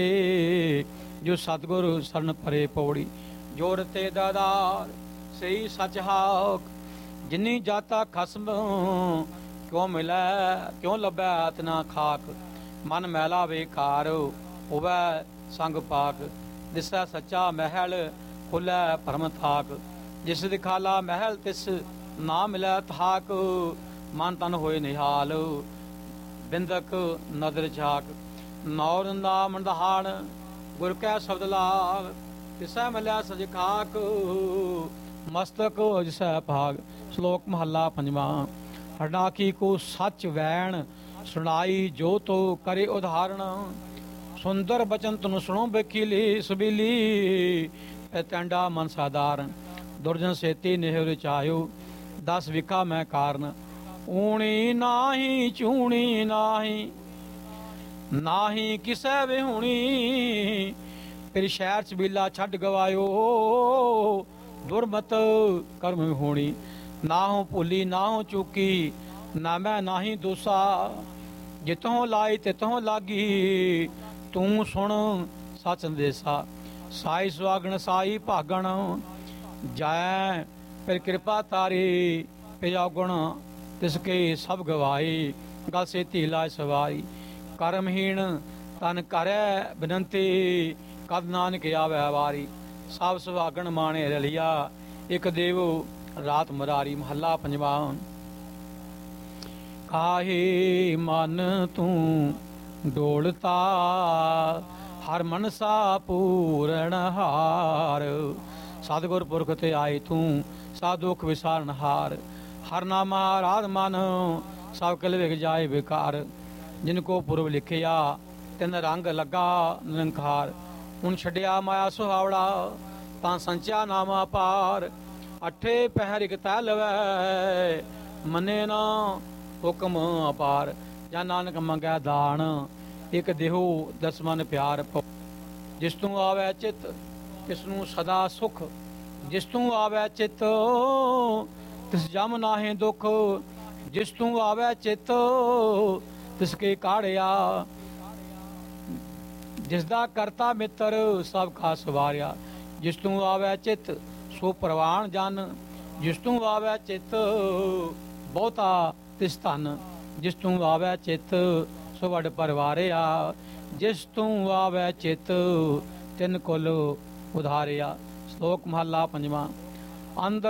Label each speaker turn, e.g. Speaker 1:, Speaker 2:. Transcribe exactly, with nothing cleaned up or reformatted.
Speaker 1: जो सतगुरु शरण परे पौड़ी जोर ते दादार सही सच हाक जिन्नी जाता खसम क्यों मिलै क्यों लभै अतना खाक मन मैला बेकार होवै संग पाक दिसै सच्चा महल खुलै भरम थाक जिस दिखाला महल तिस ना मिलै थाक मन तन होए निहाल बिंदक नदर झाक नौर नाम दहाड़ गुर कै शब्द लाग तिसै मिलै सज खाक मस्तक जिसै भाग। श्लोक महला पंजवा। हरनाखी को सच वैण सुनाई जो तो करे उदाहरण सुंदर बचन तुन सुनो बेखीली सबीली पैतंडा मन साधारण दुर्जन सेती नेहर चायो दस विखा मैं कारण ऊणी नाही चूणी नाही नाही किसै विहूणी फिर शहर चबीला छड़ गवायो दुरमत कर्म होनी ना हो भूली ना हो चूकी ना मैं ना ही दोसा जितों लाई तितों लागी तू सुन सच संदेसा साई सुहागण साई भागण जै फिर कृपा तारी पिजागुण तिसके सब गवाई गल सेती लाज सवारी कर्महीन तन करै बिनती कद नानक आवे वारी सब सुहागण माने रलिया एक देव रात मुरारी। महला पंजवा। काहे मन तू डोलता हर मनसा पूरण हार सतगुर पुरख ते आए तू सा दुख विसारण हार हर नामा राध मन सब किल विक जाए बेकार जिनको पुरब लिखिया तिन रंग लगा निरंकार ਹੁਣ ਛੱਡਿਆ ਮਾਇਆ ਸੁਹਾਵੜਾ ਤਾਂ ਸੰਚਿਆ ਨਾਮਾ ਪਾਰ ਅੱਠੇ ਪਹਿਰ ਇਕ ਤੈ ਲਵੈ ਮੰਨੇ ਨਾ ਹੁਕਮ ਅਪਾਰ ਜਾਂ ਨਾਨਕ ਮੰਗੈ ਦਾਨ ਇੱਕ ਦੇਹੋ ਦਸ ਮਨ ਪਿਆਰ ਜਿਸ ਤੂੰ ਆਵੈ ਚਿਤ ਤਿਸ ਨੂੰ ਸਦਾ ਸੁਖ ਜਿਸ ਤੂੰ ਆਵੈ ਚਿਤ ਤਿਸ ਜਮ ਨਾਹੀਂ ਦੁਖ ਜਿਸ ਤੂੰ ਆਵੈ ਚਿਤ ਤਿਸ ਕੇ ਕਾੜਿਆ जिस दा करता मित्र सब खा सवारिया जिस तू आवे चित सो प्रवान जन जिस तू आवे चित बहुता तिस धन जिस तू आवे चित सो वड परवारिया जिस तू आवे चित तिन कुल उधारिया। श्लोक महला पंजवा। अंदर